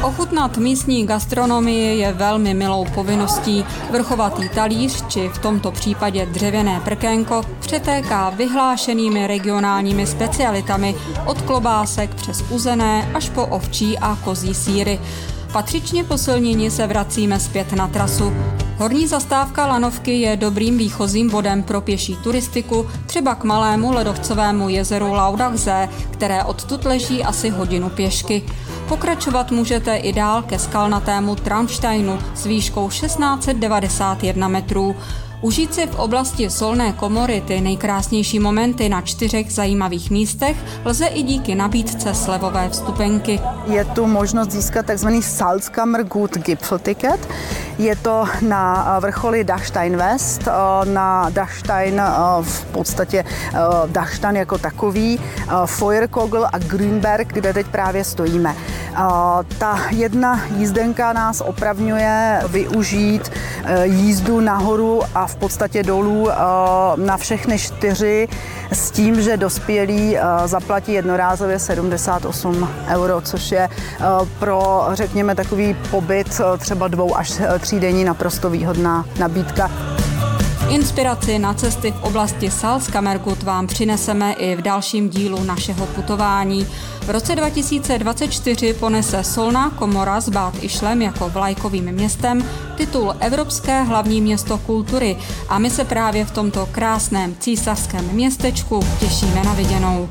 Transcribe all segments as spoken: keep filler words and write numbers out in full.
Ochutnat místní gastronomii je velmi milou povinností. Vrchovatý talíř, či v tomto případě dřevěné prkénko, přetéká vyhlášenými regionálními specialitami od klobásek přes uzené až po ovčí a kozí sýry. Patřičně po silnině se vracíme zpět na trasu. Horní zastávka lanovky je dobrým výchozím bodem pro pěší turistiku, třeba k malému ledovcovému jezeru Laudachsee, které odtud leží asi hodinu pěšky. Pokračovat můžete i dál ke skalnatému Traunsteinu s výškou šestnáct set devadesát jedna metrů. Užít si v oblasti Solné komory ty nejkrásnější momenty na čtyřech zajímavých místech lze i díky nabídce slevové vstupenky. Je tu možnost získat tzv. Salzkammergut Gipfelticket. Je to na vrcholi Dachstein West, na Dachstein v podstatě Dachstein jako takový, Feuerkogel a Grünberg, kde teď právě stojíme. Ta jedna jízdenka nás opravňuje využít jízdu nahoru a v podstatě dolů na všechny čtyři s tím, že dospělí zaplatí jednorázově sedmdesát osm euro, což je pro, řekněme, takový pobyt třeba dvou až tří denní naprosto výhodná nabídka. Inspiraci na cesty v oblasti Salzkammergut vám přineseme i v dalším dílu našeho putování. V roce dva tisíce dvacet čtyři ponese Solná komora s Bad Ischlem jako vlajkovým městem titul Evropské hlavní město kultury a my se právě v tomto krásném císařském městečku těšíme na viděnou.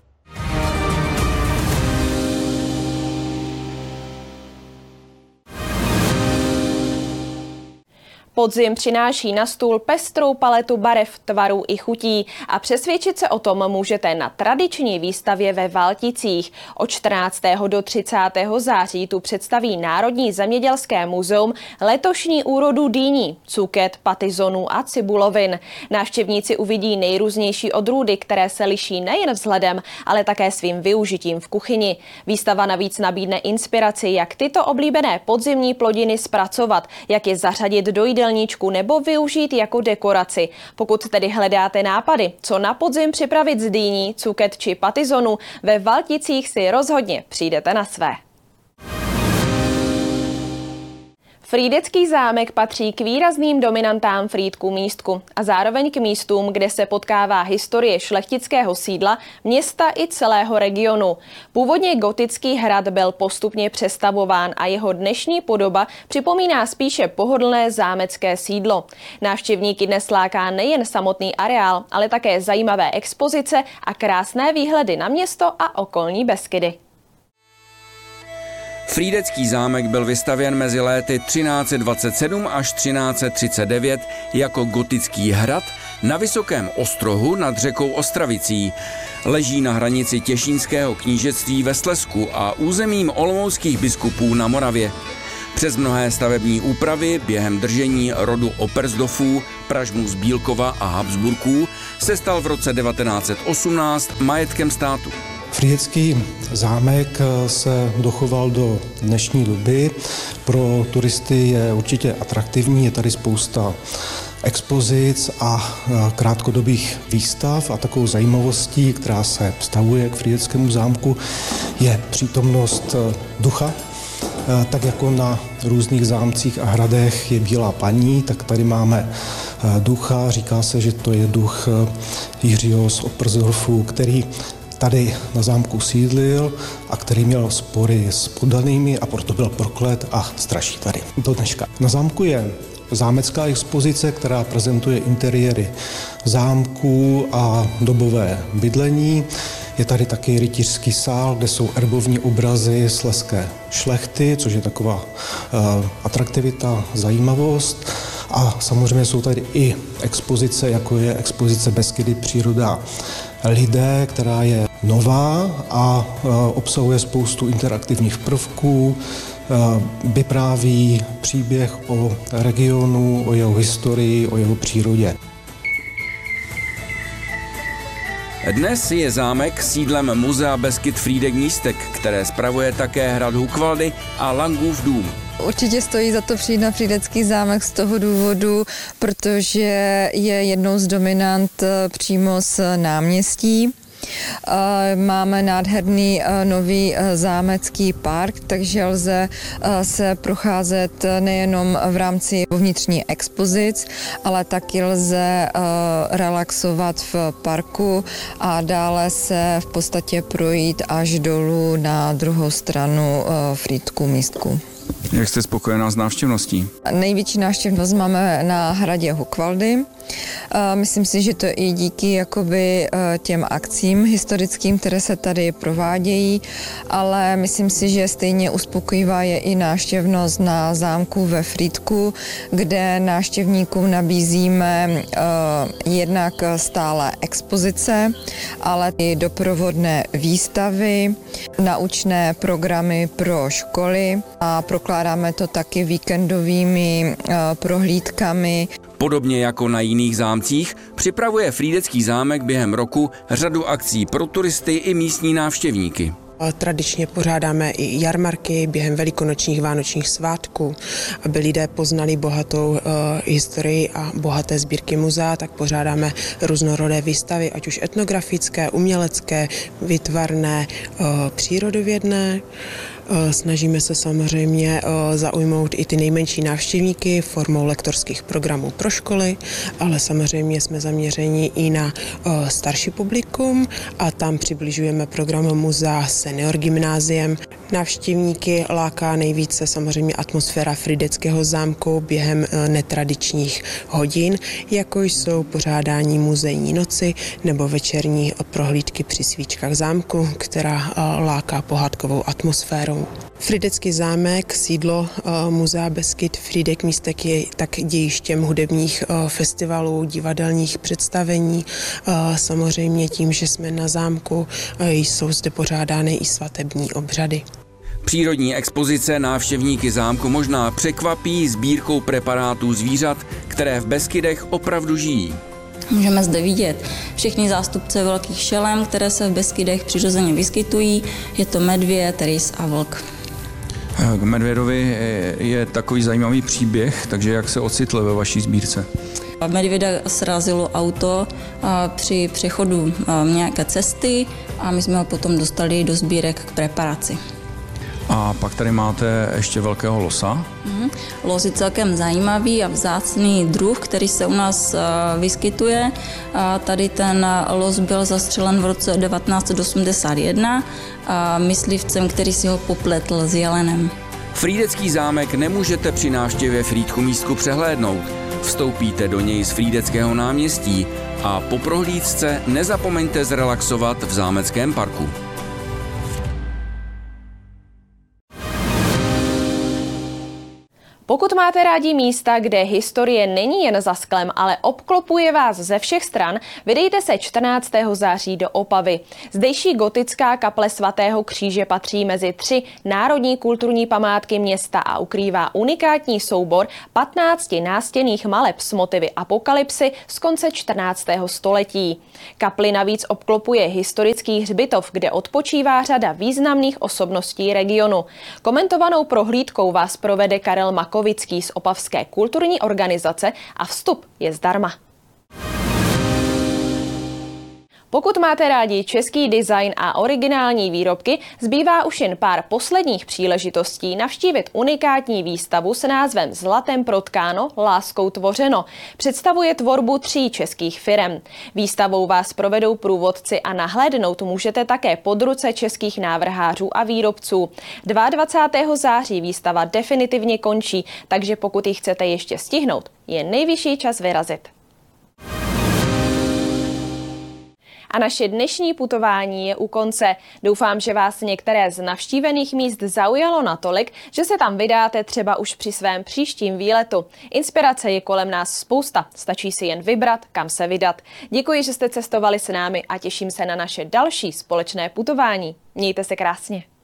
Podzim přináší na stůl pestrou paletu barev, tvarů i chutí a přesvědčit se o tom můžete na tradiční výstavě ve Valticích. Od čtrnáctého do třicátého září tu představí Národní zemědělské muzeum letošní úrodu dýní, cuket, patizonů a cibulovin. Návštěvníci uvidí nejrůznější odrůdy, které se liší nejen vzhledem, ale také svým využitím v kuchyni. Výstava navíc nabídne inspiraci, jak tyto oblíbené podzimní plodiny zpracovat, jak je zařadit do jídelníčku nebo využít jako dekoraci. Pokud tedy hledáte nápady, co na podzim připravit z dýní, cuket či patizonu, ve Valticích si rozhodně přijdete na své. Frýdecký zámek patří k výrazným dominantám Frýdku místku a zároveň k místům, kde se potkává historie šlechtického sídla, města i celého regionu. Původně gotický hrad byl postupně přestavován a jeho dnešní podoba připomíná spíše pohodlné zámecké sídlo. Návštěvníky dnes láká nejen samotný areál, ale také zajímavé expozice a krásné výhledy na město a okolní Beskydy. Frýdecký zámek byl vystavěn mezi léty třináct set dvacet sedm až třináct set třicet devět jako gotický hrad na vysokém ostrohu nad řekou Ostravicí. Leží na hranici Těšínského knížectví ve Slezsku a územím olomouckých biskupů na Moravě. Přes mnohé stavební úpravy během držení rodu Opersdorfů, Pražmů z Bílkova a Habsburků se stal v roce devatenáct set osmnáct majetkem státu. Frýdecký zámek se dochoval do dnešní doby. Pro turisty je určitě atraktivní, je tady spousta expozic a krátkodobých výstav a takovou zajímavostí, která se vztahuje k Frýdeckému zámku, je přítomnost ducha. Tak jako na různých zámcích a hradech je bílá paní, tak tady máme ducha. Říká se, že to je duch Jiřího z Opersdorfu, který tady na zámku sídlil a který měl spory s poddanými a proto byl proklet a straší tady do dneška. Na zámku je zámecká expozice, která prezentuje interiéry zámků a dobové bydlení. Je tady taky rytířský sál, kde jsou erbovní obrazy slezské šlechty, což je taková uh, atraktivita, zajímavost. A samozřejmě jsou tady i expozice, jako je expozice Beskydy příroda lidé, která je nová a uh, obsahuje spoustu interaktivních prvků, uh, vypráví příběh o regionu, o jeho historii, o jeho přírodě. Dnes je zámek sídlem muzea Beskyd Frýdek Místek, které spravuje také hrad Hukvaldy a Langův dům. Určitě stojí za to přijít na Frýdecký zámek z toho důvodu, protože je jednou z dominant přímo z náměstí. Máme nádherný nový zámecký park, takže lze se procházet nejenom v rámci vnitřní expozic, ale taky lze relaxovat v parku a dále se v podstatě projít až dolů na druhou stranu Frýdku místku. Jak jste spokojená s návštěvností? Největší návštěvnost máme na hradě Hukvaldy. Myslím si, že to i díky jakoby těm akcím historickým, které se tady provádějí, ale myslím si, že stejně uspokojivá je i návštěvnost na zámku ve Frýdku, kde návštěvníkům nabízíme jednak stále expozice, ale i doprovodné výstavy, naučné programy pro školy a prokládáme to taky víkendovými prohlídkami. Podobně jako na jiných zámcích připravuje Frýdecký zámek během roku řadu akcí pro turisty i místní návštěvníky. Tradičně pořádáme i jarmarky během velikonočních vánočních svátků, aby lidé poznali bohatou uh, historii a bohaté sbírky muzea, tak pořádáme různorodé výstavy, ať už etnografické, umělecké, výtvarné, uh, přírodovědné. Snažíme se samozřejmě zaujmout i ty nejmenší návštěvníky formou lektorských programů pro školy, ale samozřejmě jsme zaměřeni i na starší publikum a tam přibližujeme program muzea Senior gymnáziem. Návštěvníky láká nejvíce samozřejmě atmosféra Frýdeckého zámku během netradičních hodin, jako jsou pořádání muzejní noci nebo večerní prohlídky při svíčkách zámku, která láká pohádkovou atmosférou. Frýdecký zámek, sídlo uh, Muzea Beskyd Frýdek místek je tak dějištěm hudebních uh, festivalů, divadelních představení. Uh, samozřejmě tím, že jsme na zámku, uh, jsou zde pořádány i svatební obřady. Přírodní expozice návštěvníky zámku možná překvapí sbírkou preparátů zvířat, které v Beskydech opravdu žijí. Můžeme zde vidět všechny zástupce velkých šelem, které se v Beskydech přirozeně vyskytují. Je to medvěd, rys a vlk. K medvědovi je takový zajímavý příběh, takže jak se ocitl ve vaší sbírce? Medvěda srazilo auto při přechodu nějaké cesty a my jsme ho potom dostali do sbírek k preparaci. A pak tady máte ještě velkého losa. Mm, los je celkem zajímavý a vzácný druh, který se u nás uh, vyskytuje. Uh, tady ten los byl zastřelen v roce devatenáct osmdesát jedna uh, myslivcem, který si ho popletl s jelenem. Frýdecký zámek nemůžete při návštěvě Frýdku místku přehlédnout. Vstoupíte do něj z Frýdeckého náměstí a po prohlídce nezapomeňte zrelaxovat v zámeckém parku. Pokud máte rádi místa, kde historie není jen za sklem, ale obklopuje vás ze všech stran, vydejte se čtrnáctého září do Opavy. Zdejší gotická kaple svatého kříže patří mezi tři národní kulturní památky města a ukrývá unikátní soubor patnácti nástěnných maleb s motivy apokalypsy z konce čtrnáctého století. Kapli navíc obklopuje historický hřbitov, kde odpočívá řada významných osobností regionu. Komentovanou prohlídkou vás provede Karel Mako z opavské kulturní organizace a vstup je zdarma. Pokud máte rádi český design a originální výrobky, zbývá už jen pár posledních příležitostí navštívit unikátní výstavu s názvem Zlatem protkáno, láskou tvořeno. Představuje tvorbu tří českých firem. Výstavou vás provedou průvodci a nahlédnout můžete také pod ruce českých návrhářů a výrobců. dvacátého druhého září výstava definitivně končí, takže pokud ji chcete ještě stihnout, je nejvyšší čas vyrazit. A naše dnešní putování je u konce. Doufám, že vás některé z navštívených míst zaujalo natolik, že se tam vydáte třeba už při svém příštím výletu. Inspirace je kolem nás spousta, stačí si jen vybrat, kam se vydat. Děkuji, že jste cestovali s námi a těším se na naše další společné putování. Mějte se krásně.